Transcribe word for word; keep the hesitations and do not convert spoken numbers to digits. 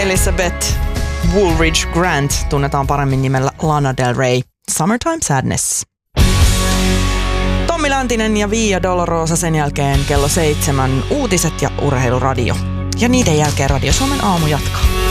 Elizabeth Woolridge Grant tunnetaan paremmin nimellä Lana Del Rey. Summertime Sadness. Tommi Läntinen ja Via Dolorosa, sen jälkeen kello seitsemän uutiset ja urheiluradio. Ja niiden jälkeen Radio Suomen aamu jatkaa.